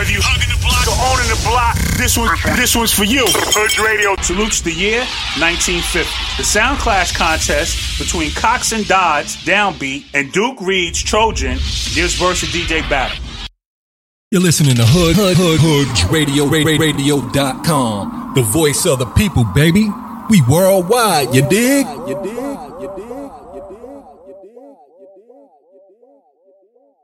Whether you hugging the block or owning the block, this one's for you. Hood Radio salutes the year 1950. The Sound Clash contest between Cox and Dodds, Downbeat, and Duke Reed's Trojan gives birth to DJ Battle. You're listening to Hood Radio, radio.com. The voice of the people, baby. We worldwide, you dig?